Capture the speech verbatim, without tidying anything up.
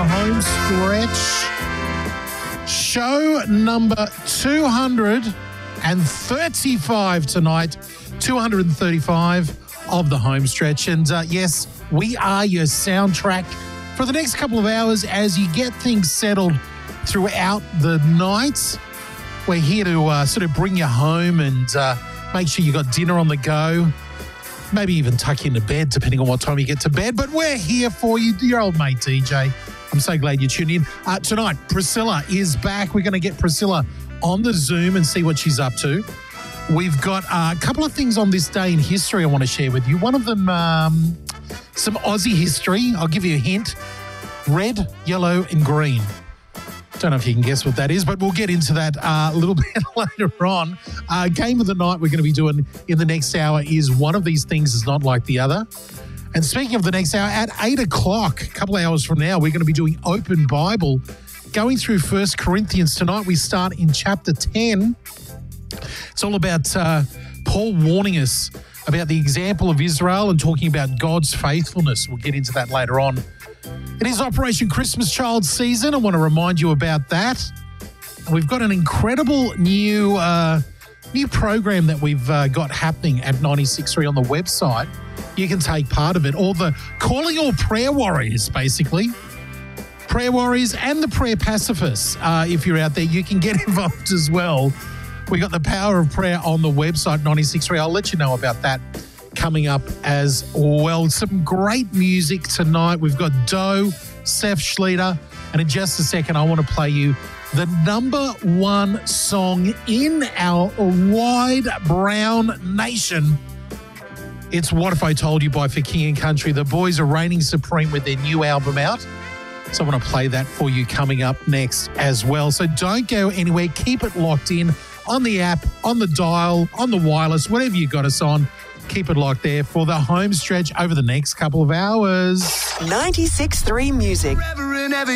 home stretch. Show number two hundred thirty-five tonight. two hundred thirty-five of the home stretch. And uh, yes, we are your soundtrack for the next couple of hours as you get things settled throughout the night. We're here to uh, sort of bring you home and uh, make sure you got dinner on the go. Maybe even tuck you into bed, depending on what time you get to bed. But we're here for you, your old mate D J. I'm so glad you tuned in. Uh, tonight, Priscilla is back. We're going to get Priscilla on the Zoom and see what she's up to. We've got uh, a couple of things on this day in history I want to share with you. One of them, um, some Aussie history. I'll give you a hint. Red, yellow and green. Don't know if you can guess what that is, but we'll get into that uh, a little bit later on. Uh, game of the night we're going to be doing in the next hour is one of these things is not like the other. And speaking of the next hour, at eight o'clock, a couple of hours from now, we're going to be doing Open Bible, going through First Corinthians. Tonight we start in chapter ten. It's all about uh, Paul warning us about the example of Israel and talking about God's faithfulness. We'll get into that later on. It is Operation Christmas Child season. I want to remind you about that. We've got an incredible new uh, new program that we've uh, got happening at ninety-six point three on the website. You can take part of it. All the calling all prayer warriors, basically. Prayer warriors and the prayer pacifists. Uh, if you're out there, you can get involved as well. We got the power of prayer on the website, ninety-six point three. I'll let you know about that coming up as well. Some great music tonight. We've got Doe, Seth Schleter, and in just a second, I want to play you the number one song in our wide brown nation. It's What If I Told You by For King and Country. The boys are reigning supreme with their new album out. So I want to play that for you coming up next as well. So don't go anywhere. Keep it locked in on the app, on the dial, on the wireless, whatever you got us on. Keep it locked there for the home stretch over the next couple of hours. ninety-six point three Music. Forever and ever